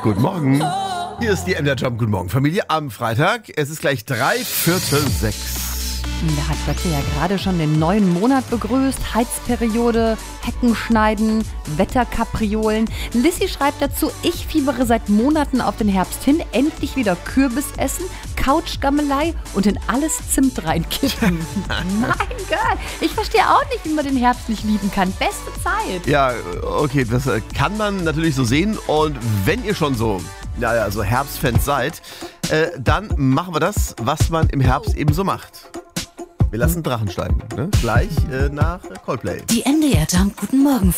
Guten Morgen. Hier ist die MDR Jump. Guten Morgen, Familie. Am Freitag. Es ist gleich 5:45. Da hat Götze ja gerade schon den neuen Monat begrüßt. Heizperiode, Hecken schneiden, Wetterkapriolen. Lissy schreibt dazu, ich fiebere seit Monaten auf den Herbst hin. Endlich wieder Kürbis essen, Couchgammelei und in alles Zimt reinkippen. Mein Gott, ich verstehe auch nicht, wie man den Herbst nicht lieben kann. Beste Zeit. Ja, okay, das kann man natürlich so sehen. Und wenn ihr schon so Herbstfans seid, dann machen wir das, was man im Herbst eben so macht. Wir lassen Drachen steigen, ne? Gleich nach Coldplay. Die MDR Jump Guten Morgen